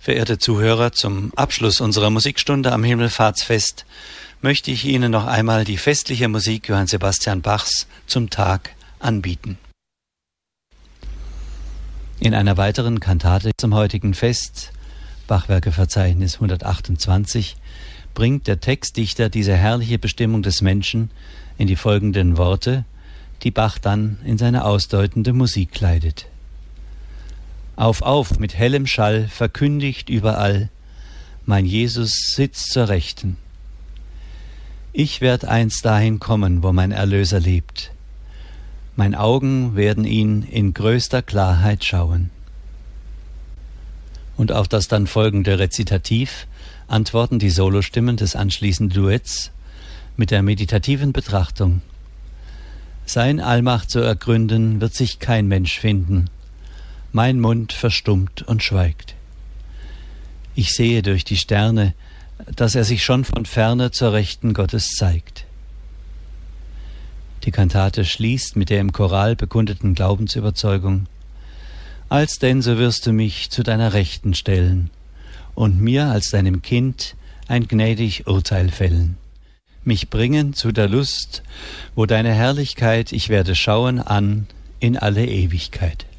Verehrte Zuhörer, zum Abschluss unserer Musikstunde am Himmelfahrtsfest möchte ich Ihnen noch einmal die festliche Musik Johann Sebastian Bachs zum Tag anbieten. In einer weiteren Kantate zum heutigen Fest, Bachwerkeverzeichnis 128, bringt der Textdichter diese herrliche Bestimmung des Menschen in die folgenden Worte, die Bach dann in seine ausdeutende Musik kleidet. Auf, mit hellem Schall, verkündigt überall, mein Jesus sitzt zur Rechten. Ich werd einst dahin kommen, wo mein Erlöser lebt. Mein Augen werden ihn in größter Klarheit schauen. Und auf das dann folgende Rezitativ antworten die Solostimmen des anschließenden Duetts mit der meditativen Betrachtung. Sein Allmacht zu ergründen wird sich kein Mensch finden. Mein Mund verstummt und schweigt. Ich sehe durch die Sterne, dass er sich schon von ferne zur Rechten Gottes zeigt. Die Kantate schließt mit der im Choral bekundeten Glaubensüberzeugung: Alsdenn so wirst du mich zu deiner Rechten stellen und mir als deinem Kind ein gnädig Urteil fällen. Mich bringen zu der Lust, wo deine Herrlichkeit ich werde schauen an in alle Ewigkeit.